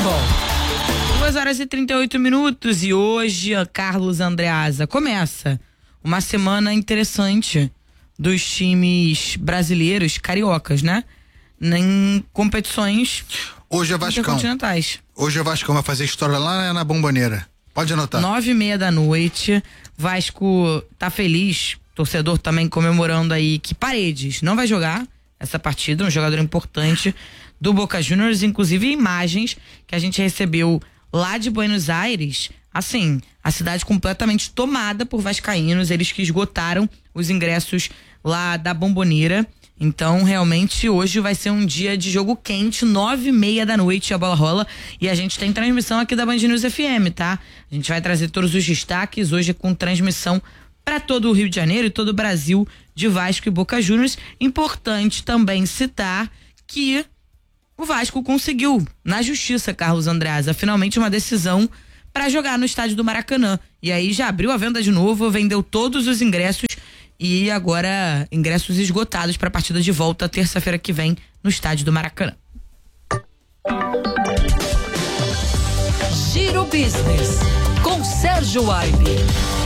futebol. 2h38 e hoje, Carlos Andreasa, começa uma semana interessante dos times brasileiros, cariocas, né? Em competições intercontinentais. Hoje o Vascão vai fazer história lá na Bomboneira. Pode anotar. 9h30 da noite. Vasco tá feliz, torcedor também comemorando aí que Paredes não vai jogar essa partida, um jogador importante do Boca Juniors, inclusive imagens que a gente recebeu lá de Buenos Aires, assim, a cidade completamente tomada por vascaínos, eles que esgotaram os ingressos lá da Bomboneira. Então, realmente, hoje vai ser um dia de jogo quente, 9h30 da noite a bola rola, e a gente tem transmissão aqui da Band News FM, tá? A gente vai trazer todos os destaques hoje com transmissão para todo o Rio de Janeiro e todo o Brasil de Vasco e Boca Juniors. Importante também citar que o Vasco conseguiu, na justiça, Carlos Andreasa, finalmente uma decisão para jogar no estádio do Maracanã. E aí já abriu a venda de novo, vendeu todos os ingressos e agora ingressos esgotados para a partida de volta terça-feira que vem no estádio do Maracanã. Giro Business com Sérgio Aibe.